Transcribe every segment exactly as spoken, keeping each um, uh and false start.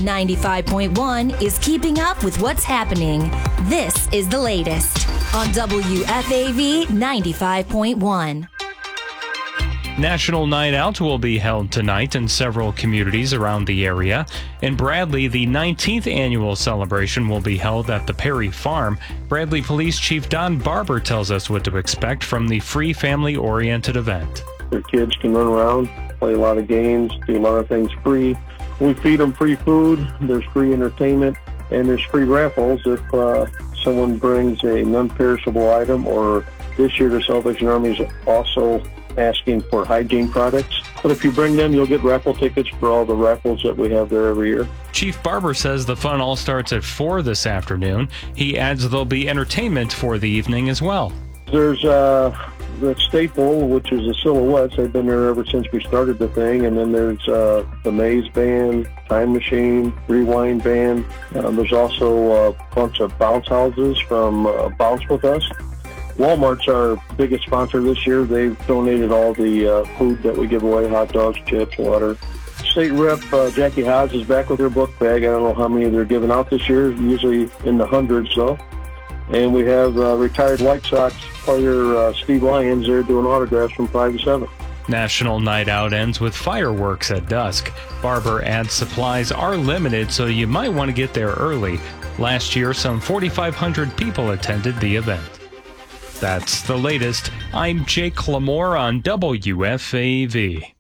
ninety-five point one is keeping up with what's happening. This is the latest on W F A V ninety-five point one. National Night Out will be held tonight in several communities around the area. In Bradley, the nineteenth annual celebration will be held at the Perry Farm. Bradley Police Chief Don Barber tells us what to expect from the free family-oriented event. Their kids can run around, play a lot of games, do a lot of things free. We feed them free food, there's free entertainment, and there's free raffles if uh, someone brings a non-perishable item, or this year the Salvation Army is also asking for hygiene products. But if you bring them, you'll get raffle tickets for all the raffles that we have there every year. Chief Barber says the fun all starts at four this afternoon. He adds there'll be entertainment for the evening as well. There's uh, the Staple, which is the Silhouettes. They've been there ever since we started the thing. And then there's uh, the Maze Band, Time Machine, Rewind Band. Uh, there's also a bunch of bounce houses from uh, Bounce With Us. Walmart's our biggest sponsor this year. They've donated all the uh, food that we give away, hot dogs, chips, water. State Rep uh, Jackie Haas is back with her book bag. I don't know how many they're giving out this year, usually in the hundreds though. And we have uh, retired White Sox player uh, Steve Lyons there doing autographs from five to seven. National Night Out ends with fireworks at dusk. Barber adds supplies are limited, so you might want to get there early. Last year, some forty-five hundred people attended the event. That's the latest. I'm Jake Lamore on W F A V.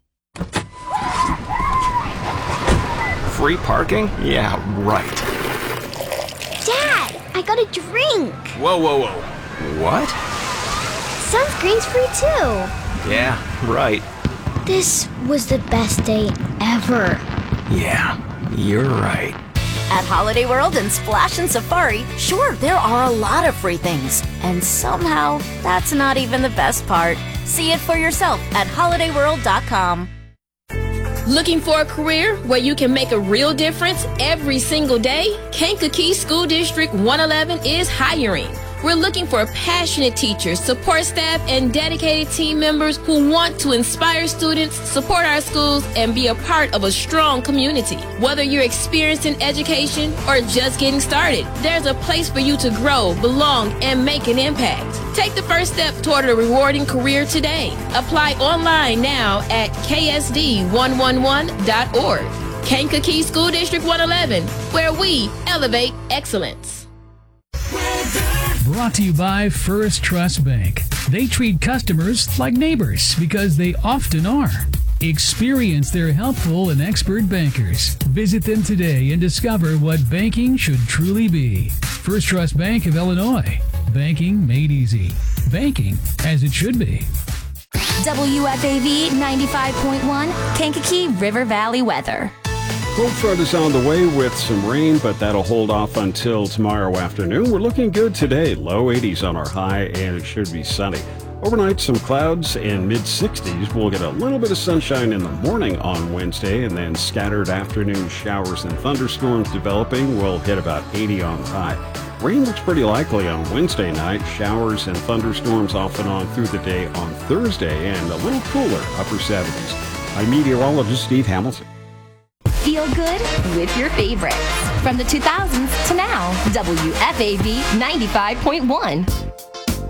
Free parking? Yeah, right. Dad, I got a drink. Whoa, whoa, whoa. What? Sunscreen's free too. Yeah, right. This was the best day ever. Yeah, you're right. At Holiday World and Splash and Safari, sure, there are a lot of free things. And somehow, that's not even the best part. See it for yourself at holiday world dot com. Looking for a career where you can make a real difference every single day? Kankakee School District one eleven is hiring. We're looking for passionate teachers, support staff, and dedicated team members who want to inspire students, support our schools, and be a part of a strong community. Whether you're experienced in education or just getting started, there's a place for you to grow, belong, and make an impact. Take the first step toward a rewarding career today. Apply online now at K S D one eleven dot org. Kankakee School District one eleven, where we elevate excellence. Brought to you by First Trust Bank. They treat customers like neighbors because they often are. Experience their helpful and expert bankers. Visit them today and discover what banking should truly be. First Trust Bank of Illinois. Banking made easy. Banking as it should be. W F A V ninety-five point one, Kankakee River Valley weather. Cold front is on the way with some rain, but that'll hold off until tomorrow afternoon. We're looking good today. Low eighties on our high, and it should be sunny. Overnight, some clouds and mid sixties. We'll get a little bit of sunshine in the morning on Wednesday, and then scattered afternoon showers and thunderstorms developing. We'll hit about eighty on the high. Rain looks pretty likely on Wednesday night. Showers and thunderstorms off and on through the day on Thursday, and a little cooler, upper seventies. I'm meteorologist Steve Hamilton. Feel good with your favorites. From the two thousands to now, W F A V ninety-five point one.